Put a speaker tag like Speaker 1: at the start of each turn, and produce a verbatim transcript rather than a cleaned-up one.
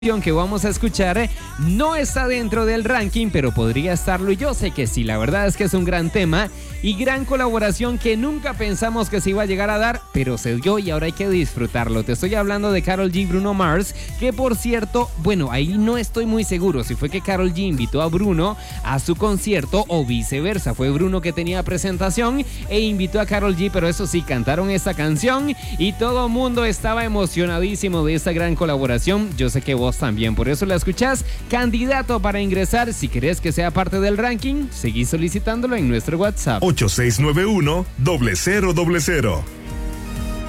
Speaker 1: que vamos a escuchar no está dentro del ranking, pero podría estarlo y yo sé que sí. La verdad es que es un gran tema y gran colaboración que nunca pensamos que se iba a llegar a dar, pero se dio y ahora hay que disfrutarlo. Te estoy hablando de Karol G y Bruno Mars, que por cierto, bueno, ahí no estoy muy seguro si fue que Karol G invitó a Bruno a su concierto o viceversa. Fue Bruno que tenía presentación e invitó a Karol G, pero eso sí, cantaron esta canción y todo el mundo estaba emocionadísimo de esta gran colaboración. Yo sé que vos también, por eso la escuchás. Candidato para ingresar, si querés que sea parte del ranking, seguí solicitándolo en nuestro WhatsApp
Speaker 2: ocho seis nueve uno, cero cero cero cero.